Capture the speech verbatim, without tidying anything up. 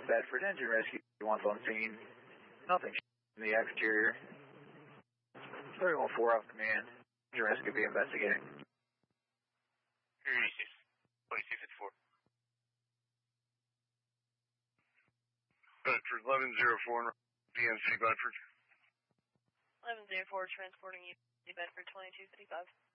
Bedford, engine rescue once on scene. Nothing in the exterior. three one four off command. Engine rescue be investigating. twenty-two fifty-four. Bedford, eleven oh four, D N C Bedford. eleven oh four, transporting you to Bedford, twenty-two fifty-five.